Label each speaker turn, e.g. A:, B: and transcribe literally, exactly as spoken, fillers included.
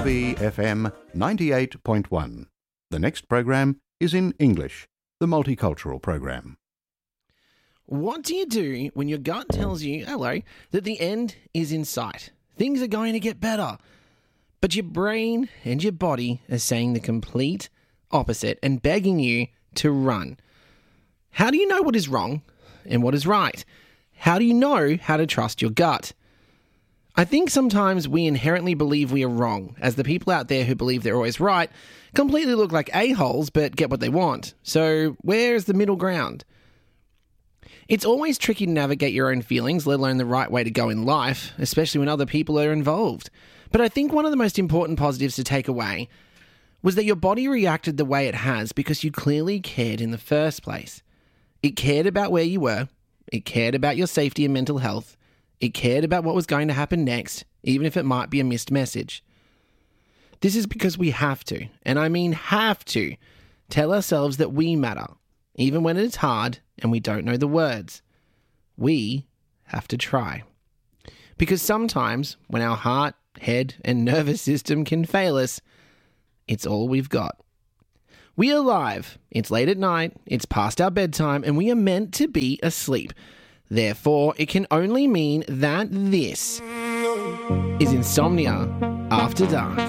A: B F M ninety-eight point one. The next program is in English, the multicultural program.
B: What do you do when your gut tells you, hello, that the end is in sight? Things are going to get better. But your brain and your body are saying the complete opposite and begging you to run. How do you know what is wrong and what is right? How do you know how to trust your gut? I think sometimes we inherently believe we are wrong, as the people out there who believe they're always right completely look like a-holes but get what they want. So where's the middle ground? It's always tricky to navigate your own feelings, let alone the right way to go in life, especially when other people are involved. But I think one of the most important positives to take away was that your body reacted the way it has because you clearly cared in the first place. It cared about where you were, it cared about your safety and mental health, it cared about what was going to happen next, even if it might be a missed message. This is because we have to, and I mean have to, tell ourselves that we matter, even when it's hard and we don't know the words. We have to try. Because sometimes when our heart, head, and nervous system can fail us, it's all we've got. We are live. It's late at night, it's past our bedtime, and we are meant to be asleep. Therefore, it can only mean that this is Insomnia After Dark.